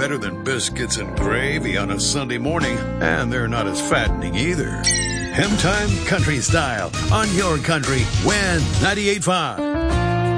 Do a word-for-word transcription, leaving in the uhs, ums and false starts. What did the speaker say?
better than biscuits and gravy on a Sunday morning, and they're not as fattening either. Hemtime Country Style on your country, Win ninety-eight point five.